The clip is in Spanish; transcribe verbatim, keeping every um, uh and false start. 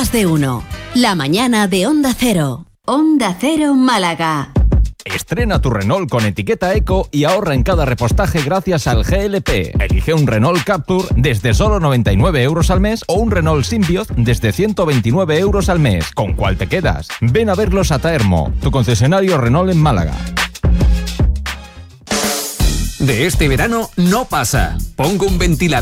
Más de uno. La mañana de Onda Cero. Onda Cero Málaga. Estrena tu Renault con etiqueta Eco y ahorra en cada repostaje gracias al G L P. Elige un Renault Captur desde solo noventa y nueve euros al mes o un Renault Symbioz desde ciento veintinueve euros al mes. ¿Con cuál te quedas? Ven a verlos a Taermo, tu concesionario Renault en Málaga. De este verano no pasa. Pongo un ventilador